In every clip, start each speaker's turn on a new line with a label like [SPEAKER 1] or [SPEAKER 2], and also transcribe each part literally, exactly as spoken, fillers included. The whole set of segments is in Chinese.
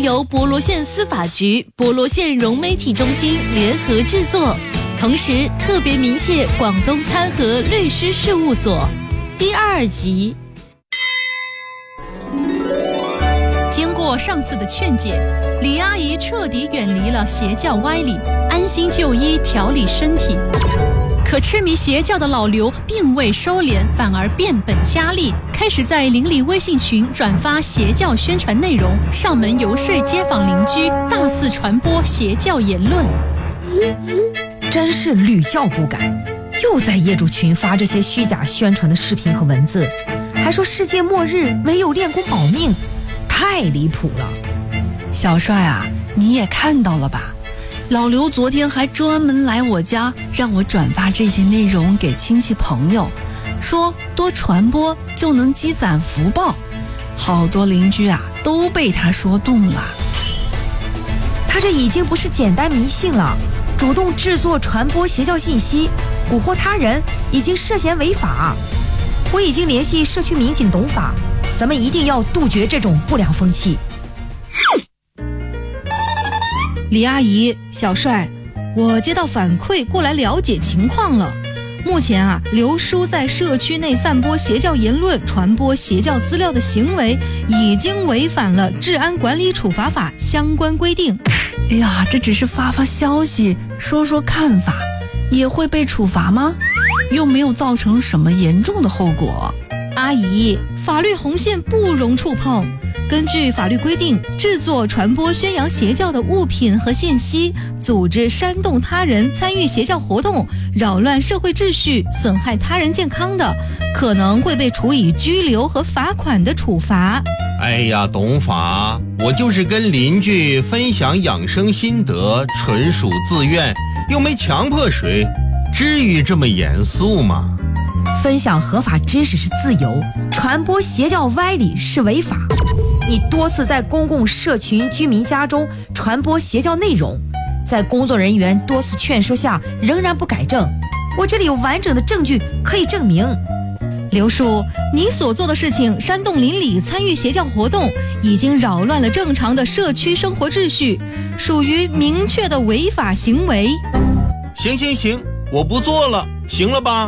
[SPEAKER 1] 由博罗县司法局、博罗县融媒体中心联合制作，同时特别鸣谢广东参和律师事务所。第二集。
[SPEAKER 2] 经过上次的劝解，李阿姨彻底远离了邪教歪理，安心就医调理身体。可痴迷邪教的老刘并未收敛，反而变本加厉，开始在邻里微信群转发邪教宣传内容，上门游说街坊邻居，大肆传播邪教言论。
[SPEAKER 3] 真是屡教不改，又在业主群发这些虚假宣传的视频和文字，还说世界末日唯有练功保命，太离谱了。
[SPEAKER 4] 小帅啊，你也看到了吧？老刘昨天还专门来我家，让我转发这些内容给亲戚朋友，说多传播就能积攒福报。好多邻居啊都被他说动了。
[SPEAKER 3] 他这已经不是简单迷信了，主动制作传播邪教信息，蛊惑他人，已经涉嫌违法。我已经联系社区民警懂法，咱们一定要杜绝这种不良风气。
[SPEAKER 5] 李阿姨，小帅，我接到反馈过来了解情况了。目前啊，刘叔在社区内散播邪教言论、传播邪教资料的行为，已经违反了治安管理处罚法相关规定。
[SPEAKER 4] 哎呀，这只是发发消息，说说看法，也会被处罚吗？又没有造成什么严重的后果。
[SPEAKER 5] 阿姨，法律红线不容触碰。根据法律规定，制作、传播、宣扬邪教的物品和信息，组织煽动他人参与邪教活动，扰乱社会秩序，损害他人健康的，可能会被处以拘留和罚款的处罚。
[SPEAKER 6] 哎呀，懂法，我就是跟邻居分享养生心得，纯属自愿，又没强迫谁，至于这么严肃吗？
[SPEAKER 3] 分享合法知识是自由，传播邪教歪理是违法。你多次在公共社群居民家中传播邪教内容，在工作人员多次劝说下仍然不改正，我这里有完整的证据可以证明。
[SPEAKER 5] 刘叔，你所做的事情煽动邻里参与邪教活动，已经扰乱了正常的社区生活秩序，属于明确的违法行为。
[SPEAKER 6] 行行行，我不做了，行了吧？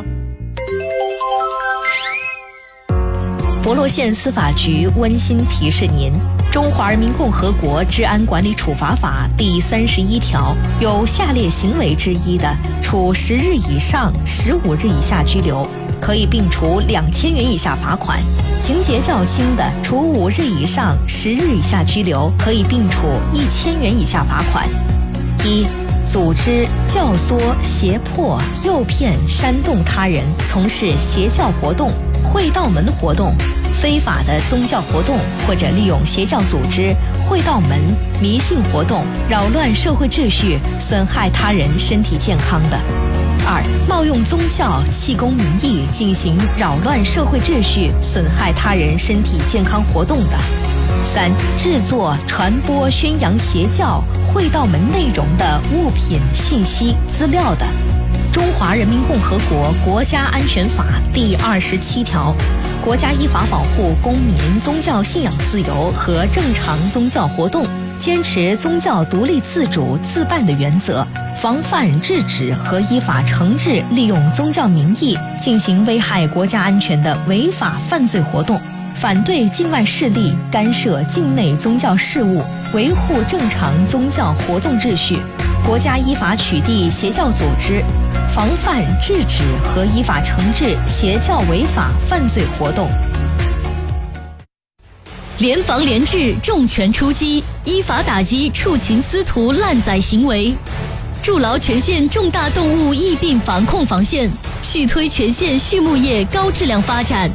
[SPEAKER 1] 博罗县司法局温馨提示您：中华人民共和国治安管理处罚法第三十一条，有下列行为之一的，处十日以上十五日以下拘留，可以并处两千元以下罚款；情节较轻的，处五日以上十日以下拘留，可以并处一千元以下罚款。一、组织、教唆、胁迫、诱骗、煽动他人从事邪教活动、会道门活动、非法的宗教活动，或者利用邪教组织、会道门、迷信活动扰乱社会秩序，损害他人身体健康的；二、冒用宗教、气功名义进行扰乱社会秩序，损害他人身体健康活动的；三、制作、传播、宣扬邪教、会道门内容的物品、信息、资料的。中华人民共和国国家安全法第二十七条，国家依法保护公民宗教信仰自由和正常宗教活动，坚持宗教独立自主自办的原则，防范制止和依法惩治利用宗教名义进行危害国家安全的违法犯罪活动，反对境外势力干涉境内宗教事务，维护正常宗教活动秩序。国家依法取缔邪教组织，防范制止和依法惩治邪教违法犯罪活动。联防联治，重拳出击，依法打击畜禽私屠滥宰行为，筑牢全县重大动物疫病防控防线，续推全县畜牧业高质量发展。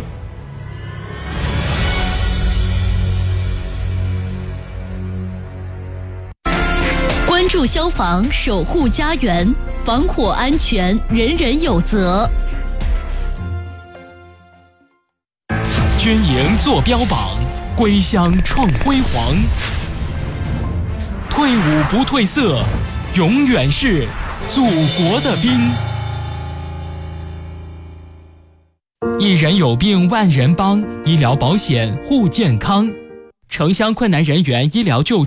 [SPEAKER 1] 关注消防，守护家园，防火安全，人人有责。
[SPEAKER 7] 军营做标榜，归乡创辉煌。退伍不褪色，永远是祖国的兵。一人有病万人帮，医疗保险护健康。城乡困难人员医疗救助